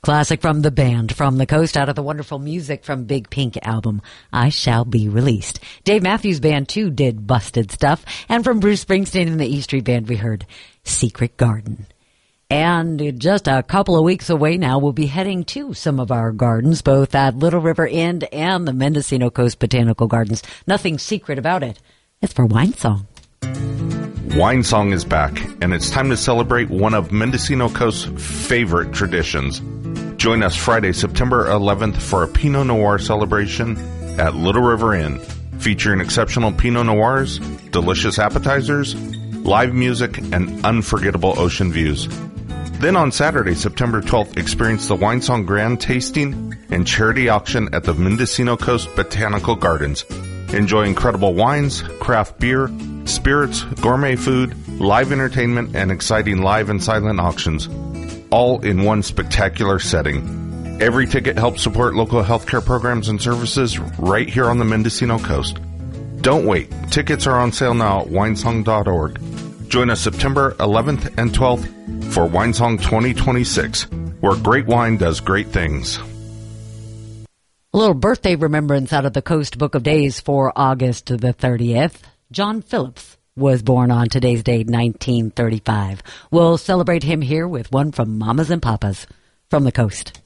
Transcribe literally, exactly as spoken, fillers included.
Classic from the band From the Coast out of the wonderful Music from Big Pink album, I Shall Be Released. Dave Matthews Band, too, did Busted Stuff. And from Bruce Springsteen and the E Street Band, we heard Secret Garden. And just a couple of weeks away now, we'll be heading to some of our gardens, both at Little River Inn and the Mendocino Coast Botanical Gardens. Nothing secret about it. It's for Wine Song. Wine Song is back, and it's time to celebrate one of Mendocino Coast's favorite traditions. Join us Friday, September eleventh for a Pinot Noir celebration at Little River Inn, featuring exceptional Pinot Noirs, delicious appetizers, live music, and unforgettable ocean views. Then on Saturday, September twelfth, experience the Wine Song Grand Tasting and Charity Auction at the Mendocino Coast Botanical Gardens. Enjoy incredible wines, craft beer, spirits, gourmet food, live entertainment, and exciting live and silent auctions, all in one spectacular setting. Every ticket helps support local healthcare programs and services right here on the Mendocino Coast. Don't wait. Tickets are on sale now at winesong dot org. Join us September eleventh and twelfth for Winesong twenty twenty-six, where great wine does great things. A little birthday remembrance out of the Coast Book of Days for August the thirtieth. John Phillips was born on today's date, nineteen thirty-five. We'll celebrate him here with one from Mamas and Papas from the Coast.